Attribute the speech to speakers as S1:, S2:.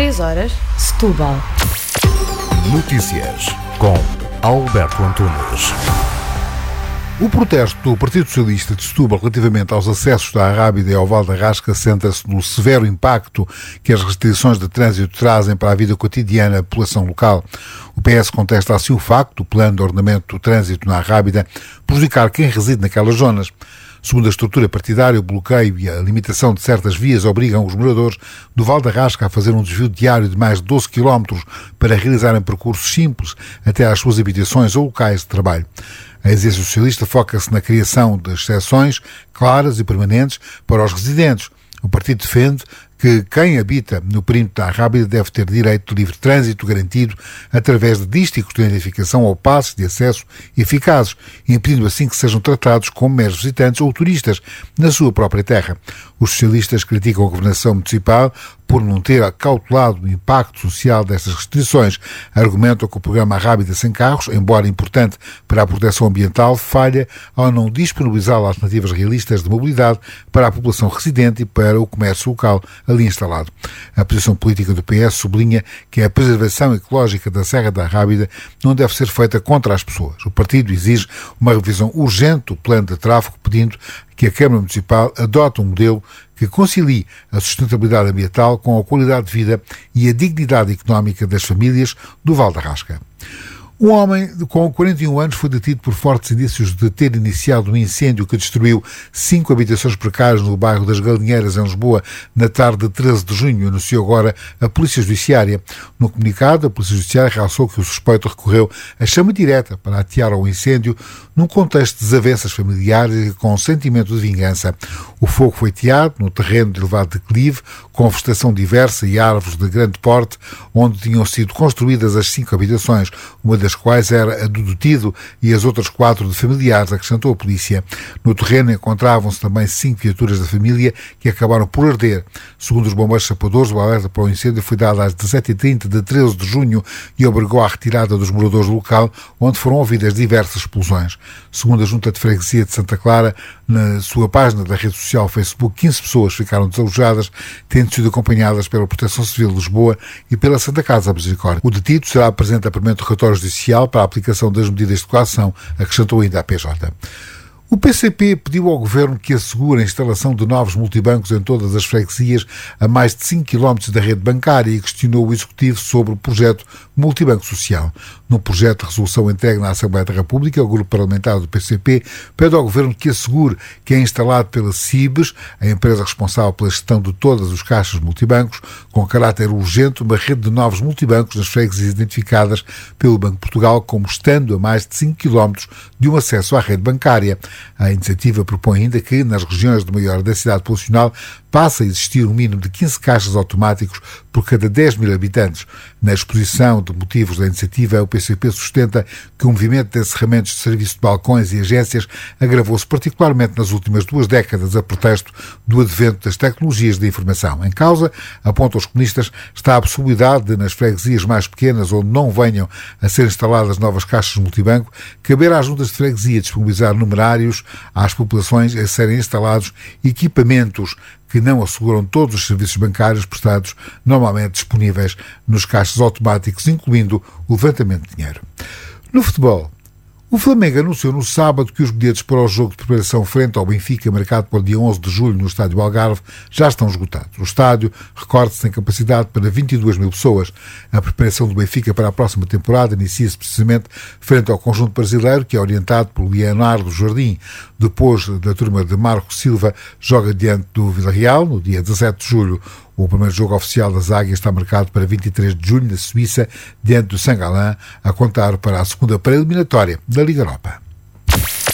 S1: 3h, Setúbal.
S2: Notícias com Alberto Antunes.
S3: O protesto do Partido Socialista de Setúbal relativamente aos acessos da Arrábida e ao Val da Rasca assenta-se no severo impacto que as restrições de trânsito trazem para a vida cotidiana da população local. O PS contesta assim o facto do plano de ordenamento do trânsito na Arrábida prejudicar quem reside naquelas zonas. Segundo a estrutura partidária, o bloqueio e a limitação de certas vias obrigam os moradores do Val da Rasca a fazer um desvio diário de mais de 12 km para realizarem percursos simples até às suas habitações ou locais de trabalho. A exigência socialista foca-se na criação de exceções claras e permanentes para os residentes. O partido defende que quem habita no perímetro da Arrábida deve ter direito de livre trânsito garantido através de dísticos de identificação ou passes de acesso eficazes, impedindo assim que sejam tratados como meros visitantes ou turistas na sua própria terra. Os socialistas criticam a governação municipal por não ter acautelado o impacto social destas restrições. Argumentam que o programa Arrábida Sem Carros, embora importante para a proteção ambiental, falha ao não disponibilizar alternativas realistas de mobilidade para a população residente e para o comércio local ali instalado. A posição política do PS sublinha que a preservação ecológica da Serra da Arrábida não deve ser feita contra as pessoas. O partido exige uma revisão urgente do plano de tráfego, pedindo que a Câmara Municipal adote um modelo que concilie a sustentabilidade ambiental com a qualidade de vida e a dignidade económica das famílias do Val da Rasca. Um homem com 41 anos foi detido por fortes indícios de ter iniciado um incêndio que destruiu 5 habitações precárias no bairro das Galinheiras, em Lisboa, na tarde de 13 de junho, anunciou agora a Polícia Judiciária. No comunicado, a Polícia Judiciária realçou que o suspeito recorreu à chama direta para atear ao incêndio num contexto de desavenças familiares e com sentimento de vingança. O fogo foi ateado no terreno de elevado declive, com vegetação diversa e árvores de grande porte, onde tinham sido construídas as 5 habitações, uma das quais era a do detido e as outras 4 de familiares, acrescentou a polícia. No terreno encontravam-se também 5 viaturas da família que acabaram por arder. Segundo os bombeiros sapadores, o alerta para o incêndio foi dado às 17h30 de 13 de junho e obrigou à retirada dos moradores do local, onde foram ouvidas diversas explosões. Segundo a Junta de Freguesia de Santa Clara, na sua página da rede social Facebook, 15 pessoas ficaram desalojadas, tendo sido acompanhadas pela Proteção Civil de Lisboa e pela Santa Casa da Misericórdia. O detido será apresentado a primeiro relatório judicial para a aplicação das medidas de coação, acrescentou ainda a PJ. O PCP pediu ao Governo que assegure a instalação de novos multibancos em todas as freguesias a mais de 5 km da rede bancária e questionou o Executivo sobre o projeto Multibanco Social. Num projeto de resolução entregue na Assembleia da República, o grupo parlamentar do PCP pede ao Governo que assegure que é instalado pela CIBES, a empresa responsável pela gestão de todas os caixas multibancos, com caráter urgente, uma rede de novos multibancos nas freguesias identificadas pelo Banco de Portugal como estando a mais de 5 km de um acesso à rede bancária. A iniciativa propõe ainda que, nas regiões de maior densidade populacional, passe a existir um mínimo de 15 caixas automáticos por cada 10 mil habitantes. Na exposição de motivos da iniciativa, o PCP sustenta que o movimento de encerramentos de serviço de balcões e agências agravou-se particularmente nas últimas 2 décadas a pretexto do advento das tecnologias de informação. Em causa, apontam os comunistas, está a possibilidade de, nas freguesias mais pequenas, onde não venham a ser instaladas novas caixas multibanco, caber às juntas de freguesia disponibilizar numerários às populações a serem instalados equipamentos que não asseguram todos os serviços bancários prestados normalmente disponíveis nos caixas automáticos, incluindo o levantamento de dinheiro. No futebol, o Flamengo anunciou no sábado que os bilhetes para o jogo de preparação frente ao Benfica, marcado para o dia 11 de julho no Estádio Algarve, já estão esgotados. O estádio, recorde-se, tem capacidade para 22 mil pessoas. A preparação do Benfica para a próxima temporada inicia-se precisamente frente ao conjunto brasileiro, que é orientado por Leonardo Jardim. Depois da turma de Marco Silva, joga diante do Villarreal, no dia 17 de julho. O primeiro jogo oficial das Águias está marcado para 23 de julho, na Suíça, diante do Saint-Gallen, a contar para a segunda pré-eliminatória da Liga Europa.